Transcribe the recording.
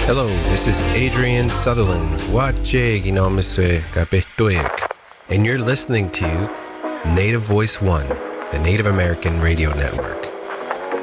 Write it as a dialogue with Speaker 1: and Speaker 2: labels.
Speaker 1: Hello, this is Adrian Sutherland. Wache Ginomswe Kapestoik. And you're listening to Native Voice One, the Native American Radio Network.